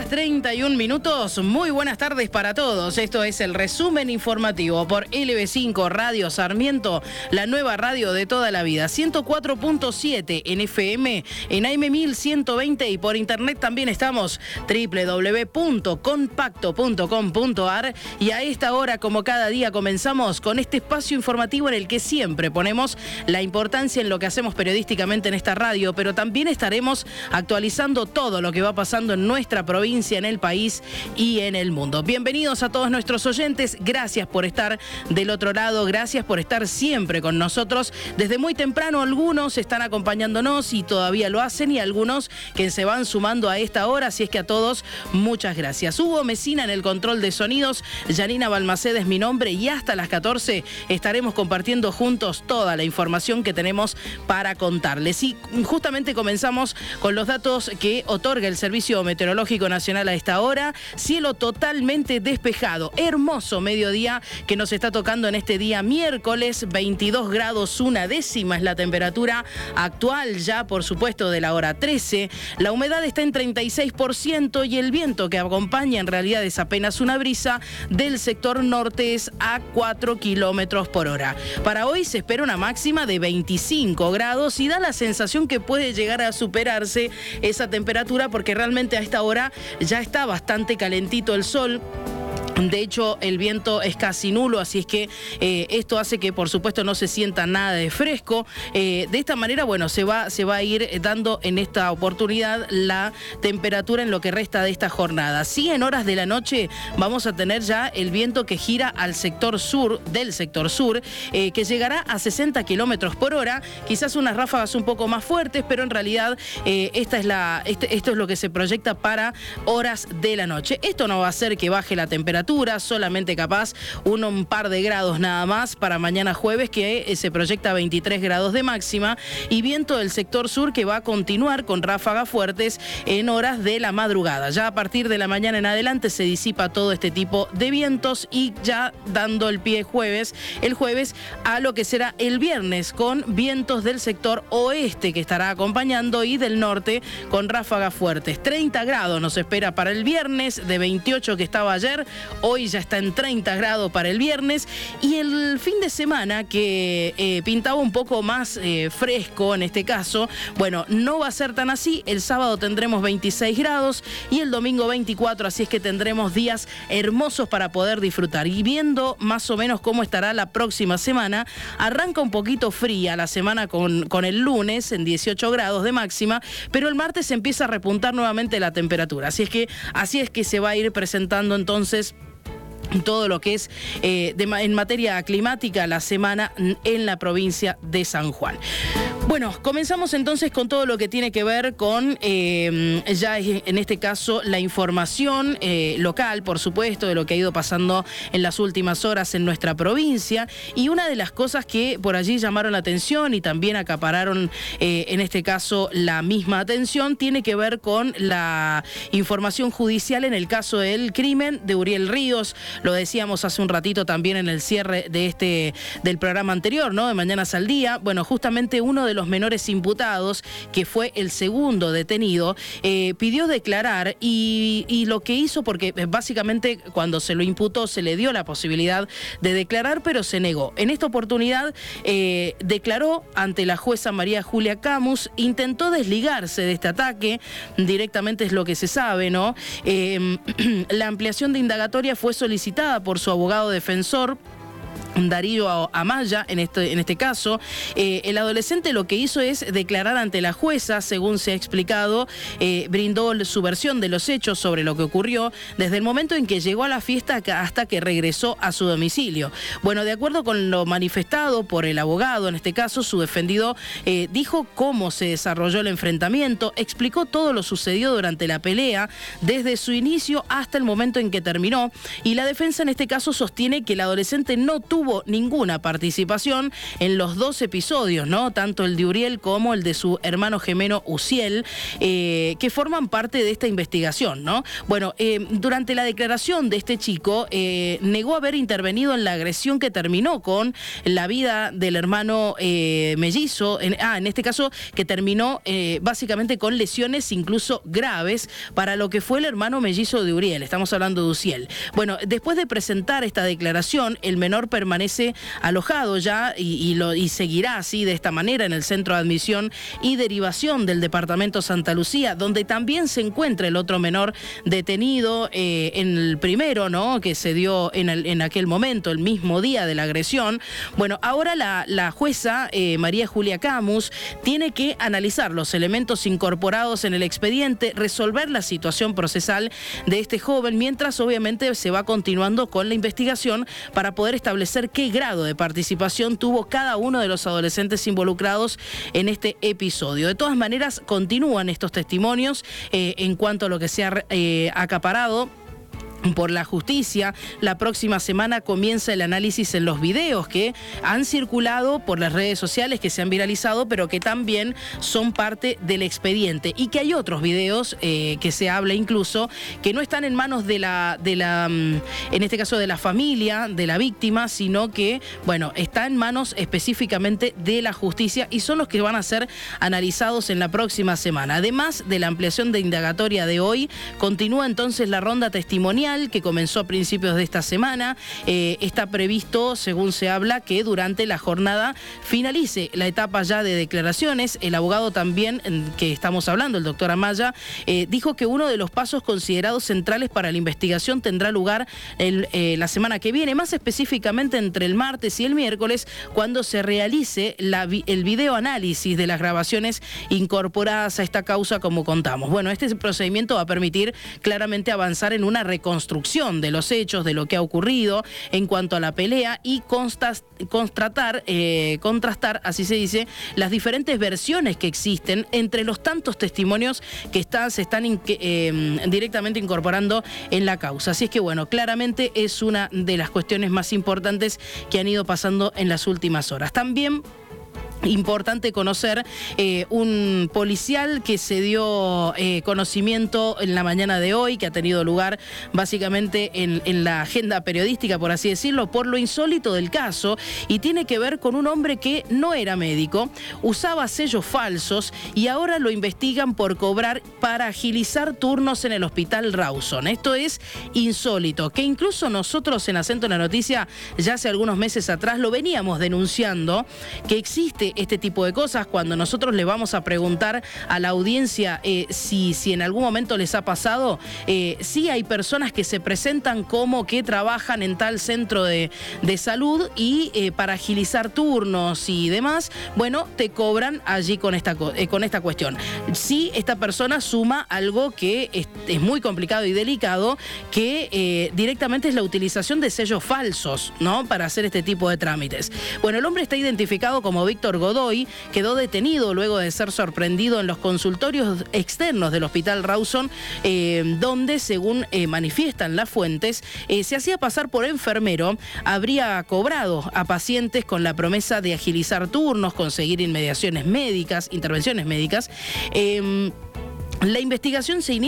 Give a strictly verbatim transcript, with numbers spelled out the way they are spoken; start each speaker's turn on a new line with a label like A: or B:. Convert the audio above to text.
A: horas treinta y un minutos. Muy buenas tardes para todos. Esto es el resumen informativo por L B cinco Radio Sarmiento, la nueva radio de toda la vida. ciento cuatro punto siete en F M, en A M mil ciento veinte y por internet también estamos doble u doble u doble u punto compacto punto com punto a r. Y a esta hora, como cada día, comenzamos con este espacio informativo en el que siempre ponemos la importancia en lo que hacemos periodísticamente en esta radio, pero también estaremos actualizando todo lo que va pasando en nuestra provincia, en el país y en el mundo. Bienvenidos a todos nuestros oyentes, gracias por estar del otro lado, gracias por estar siempre con nosotros. Desde muy temprano algunos están acompañándonos y todavía lo hacen, y algunos que se van sumando a esta hora, así es que a todos muchas gracias. Hugo Mesina en el control de sonidos, Yanina Balmaceda es mi nombre, y hasta las catorce estaremos compartiendo juntos toda la información que tenemos para contarles. Y justamente comenzamos con los datos que otorga el Servicio Meteorológico Nacional a esta hora. Cielo totalmente despejado, hermoso mediodía que nos está tocando en este día miércoles, veintidós grados una décima es la temperatura actual ya, por supuesto, de la hora trece. La humedad está en treinta y seis por ciento y el viento que acompaña en realidad es apenas una brisa del sector norte, es a cuatro kilómetros por hora. Para hoy se espera una máxima de veinticinco grados y da la sensación que puede llegar a superarse esa temperatura, porque realmente a esta hora ya está bastante calentito el sol. De hecho, el viento es casi nulo, así es que eh, esto hace que, por supuesto, no se sienta nada de fresco. Eh, de esta manera, bueno, se va, se va a ir dando en esta oportunidad la temperatura en lo que resta de esta jornada. Sí, en horas de la noche vamos a tener ya el viento que gira al sector sur, del sector sur, eh, que llegará a sesenta kilómetros por hora. Quizás unas ráfagas un poco más fuertes, pero en realidad eh, esta es la, este, esto es lo que se proyecta para horas de la noche. Esto no va a hacer que baje la temperatura, solamente capaz un, un par de grados nada más para mañana jueves, que eh, se proyecta veintitrés grados de máxima, y viento del sector sur que va a continuar con ráfagas fuertes en horas de la madrugada. Ya a partir de la mañana en adelante se disipa todo este tipo de vientos, y ya dando el pie jueves, el jueves a lo que será el viernes, con vientos del sector oeste que estará acompañando, y del norte con ráfagas fuertes. treinta grados nos espera para el viernes, de veintiocho que estaba ayer. Hoy ya está en treinta grados para el viernes, y el fin de semana que eh, pintaba un poco más eh, fresco en este caso, bueno, no va a ser tan así. El sábado tendremos veintiséis grados y el domingo veinticuatro, así es que tendremos días hermosos para poder disfrutar. Y viendo más o menos cómo estará la próxima semana, arranca un poquito fría la semana con, con el lunes en dieciocho grados de máxima, pero el martes empieza a repuntar nuevamente la temperatura, así es que así es que se va a ir presentando entonces todo lo que es eh, de, en materia climática la semana en la provincia de San Juan. Bueno, comenzamos entonces con todo lo que tiene que ver con, eh, ya en este caso, la información eh, local, por supuesto, de lo que ha ido pasando en las últimas horas en nuestra provincia. Y una de las cosas que por allí llamaron la atención y también acapararon, eh, en este caso, la misma atención, tiene que ver con la información judicial en el caso del crimen de Uriel Ríos. Lo decíamos hace un ratito también en el cierre de este del programa anterior, ¿no? De Mañanas al Día. Bueno, justamente uno de los menores imputados, que fue el segundo detenido, eh, pidió declarar y, y lo que hizo, porque básicamente cuando se lo imputó se le dio la posibilidad de declarar, pero se negó. En esta oportunidad eh, declaró ante la jueza María Julia Camus, intentó desligarse de este ataque, directamente es lo que se sabe, ¿no? Eh, la ampliación de indagatoria fue solicitada por su abogado defensor, Darío Amaya, en este, en este caso. Eh, el adolescente lo que hizo es declarar ante la jueza, según se ha explicado, eh, brindó su versión de los hechos sobre lo que ocurrió desde el momento en que llegó a la fiesta hasta que regresó a su domicilio. Bueno, de acuerdo con lo manifestado por el abogado, en este caso, su defendido eh, dijo cómo se desarrolló el enfrentamiento, explicó todo lo sucedido durante la pelea, desde su inicio hasta el momento en que terminó, y la defensa en este caso sostiene que el adolescente no tuvo tuvo ninguna participación en los dos episodios, ¿no? Tanto el de Uriel como el de su hermano gemelo Uziel, eh, que forman parte de esta investigación, ¿no? Bueno, eh, durante la declaración de este chico, eh, negó haber intervenido en la agresión que terminó con la vida del hermano eh, mellizo, en, ah, en este caso, que terminó eh, básicamente con lesiones incluso graves para lo que fue el hermano mellizo de Uriel. Estamos hablando de Uziel. Bueno, después de presentar esta declaración, el menor permanece alojado ya y, y, lo, y seguirá así de esta manera en el Centro de Admisión y Derivación del Departamento Santa Lucía, donde también se encuentra el otro menor detenido eh, en el primero, ¿no? Que se dio en, el, en aquel momento, el mismo día de la agresión. Bueno, ahora la, la jueza eh, María Julia Camus tiene que analizar los elementos incorporados en el expediente, resolver la situación procesal de este joven, mientras obviamente se va continuando con la investigación para poder establecer qué grado de participación tuvo cada uno de los adolescentes involucrados en este episodio. De todas maneras, continúan estos testimonios eh, en cuanto a lo que se ha eh, acaparado por la justicia. La próxima semana comienza el análisis en los videos que han circulado por las redes sociales, que se han viralizado, pero que también son parte del expediente, y que hay otros videos eh, que se habla incluso que no están en manos de la, de la, en este caso de la familia de la víctima, sino que, bueno, está en manos específicamente de la justicia y son los que van a ser analizados en la próxima semana. Además de la ampliación de indagatoria de hoy, continúa entonces la ronda testimonial que comenzó a principios de esta semana. Eh, está previsto, según se habla, que durante la jornada finalice la etapa ya de declaraciones. El abogado también, que estamos hablando, el doctor Amaya, eh, dijo que uno de los pasos considerados centrales para la investigación tendrá lugar el, eh, la semana que viene, más específicamente entre el martes y el miércoles, cuando se realice la, el videoanálisis de las grabaciones incorporadas a esta causa, como contamos. Bueno, este procedimiento va a permitir claramente avanzar en una reconstrucción construcción de los hechos, de lo que ha ocurrido en cuanto a la pelea y constas, constatar, eh, contrastar, así se dice, las diferentes versiones que existen entre los tantos testimonios que están, se están in, que, eh, directamente incorporando en la causa. Así es que, bueno, claramente es una de las cuestiones más importantes que han ido pasando en las últimas horas. También importante conocer eh, un policial que se dio eh, conocimiento en la mañana de hoy, que ha tenido lugar básicamente en, en la agenda periodística, por así decirlo, por lo insólito del caso, y tiene que ver con un hombre que no era médico, usaba sellos falsos y ahora lo investigan por cobrar para agilizar turnos en el Hospital Rawson. Esto es insólito, que incluso nosotros en Acento en la Noticia ya hace algunos meses atrás lo veníamos denunciando, que existe este tipo de cosas. Cuando nosotros le vamos a preguntar a la audiencia eh, si, si en algún momento les ha pasado, eh, sí hay personas que se presentan como que trabajan en tal centro de, de salud y eh, para agilizar turnos y demás, bueno, te cobran allí con esta, eh, con esta cuestión. Sí, esta persona suma algo que es, es muy complicado y delicado, que eh, directamente es la utilización de sellos falsos, ¿no?, para hacer este tipo de trámites. Bueno, el hombre está identificado como Víctor Godoy, quedó detenido luego de ser sorprendido en los consultorios externos del Hospital Rawson, eh, donde, según eh, manifiestan las fuentes, eh, se hacía pasar por enfermero, habría cobrado a pacientes con la promesa de agilizar turnos, conseguir inmediaciones médicas, intervenciones médicas. Eh, la investigación se inicia